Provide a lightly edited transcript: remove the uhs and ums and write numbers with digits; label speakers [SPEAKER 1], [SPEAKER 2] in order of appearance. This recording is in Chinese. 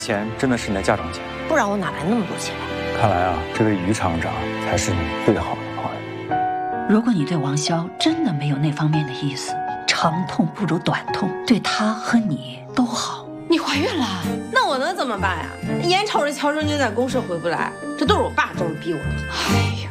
[SPEAKER 1] 钱真的是你的嫁妆钱，
[SPEAKER 2] 不然我哪来那么多钱？
[SPEAKER 1] 看来啊，这位于厂长才是你最好的朋友。
[SPEAKER 3] 如果你对王潇真的没有那方面的意思，长痛不如短痛，对他和你都好。
[SPEAKER 2] 你怀孕了？那我能怎么办呀？眼瞅着乔春军在公社回不来，这都是我爸这么逼我的。哎呀。